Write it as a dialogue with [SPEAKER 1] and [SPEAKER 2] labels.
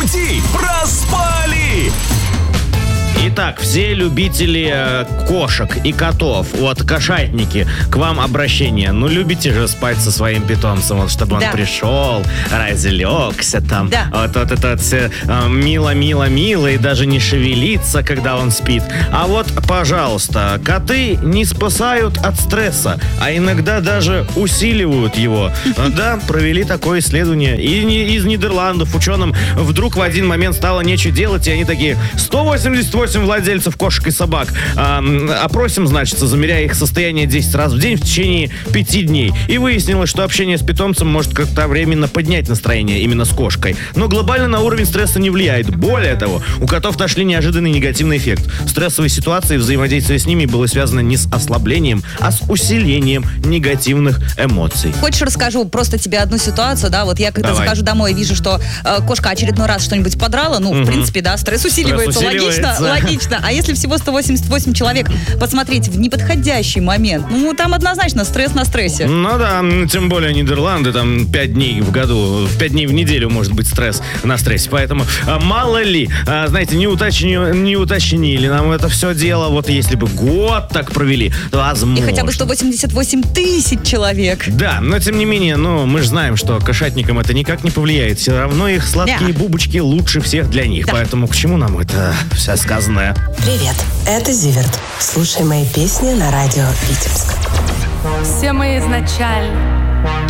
[SPEAKER 1] пути проспали.
[SPEAKER 2] Итак, все любители кошек и котов, вот, кошатники, к вам обращение. Ну, любите же спать со своим питомцем, вот, чтобы он пришел, разлегся там, вот это все мило-мило-мило и даже не шевелится, когда он спит. А вот, пожалуйста, коты не спасают от стресса, а иногда даже усиливают его. Да, провели такое исследование. И из Нидерландов ученым вдруг в один момент стало нечего делать, и они такие: 188 владельцев кошек и собак опросим, значит, замеряя их состояние 10 раз в день в течение 5 дней. И выяснилось, что общение с питомцем может как-то временно поднять настроение именно с кошкой. Но глобально на уровень стресса не влияет. Более того, у котов нашли неожиданный негативный эффект. В стрессовой ситуации взаимодействие с ними было связано не с ослаблением, а с усилением негативных эмоций.
[SPEAKER 3] Хочешь, расскажу просто тебе одну ситуацию, да? Вот я когда захожу домой и вижу, что кошка очередной раз что-нибудь подрала, ну, в принципе, да, стресс усиливается. Логично. А если всего 188 человек посмотреть в неподходящий момент, ну, там однозначно стресс на стрессе.
[SPEAKER 2] Ну да, тем более Нидерланды, там 5 дней в году, 5 дней в неделю может быть стресс на стрессе. Поэтому мало ли, знаете, не уточнили нам это все дело. Вот если бы год так провели, то возможно.
[SPEAKER 3] И хотя бы 188 тысяч человек.
[SPEAKER 2] Да, но тем не менее, мы же знаем, что кошатникам это никак не повлияет. Все равно их сладкие бубочки лучше всех для них. Да. Поэтому к чему нам это все сказанное?
[SPEAKER 4] Привет, это Зиверт. Слушай мои песни на радио Витебск.
[SPEAKER 5] Все мы изначально